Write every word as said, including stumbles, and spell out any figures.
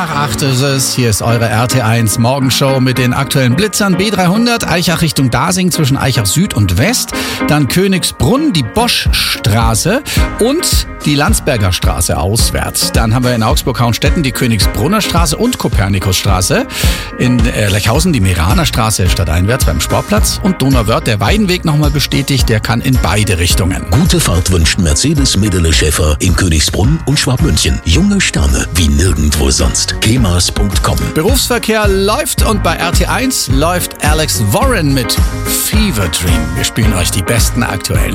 nach acht ist es. Hier ist eure R T eins Morgenshow mit den aktuellen Blitzern. B dreihundert, Aichach Richtung Dasing zwischen Aichach Süd und West. Dann Königsbrunn, die Boschstraße und die Landsberger Straße auswärts. Dann haben wir in Augsburg-Hauenstetten die Königsbrunner Straße und Kopernikusstraße. In äh, Lechhausen die Meraner Straße stadteinwärts beim Sportplatz. Und Donauwörth, der Weidenweg nochmal bestätigt, der kann in beide Richtungen. Gute Fahrt wünscht Mercedes Medele Schäfer in Königsbrunn und Schwabmünchen. Junge Sterne wie nirgendwo sonst. kemas punkt com. Berufsverkehr läuft und bei R T eins läuft Alex Warren mit Fever Dream. Wir spielen euch die besten aktuellen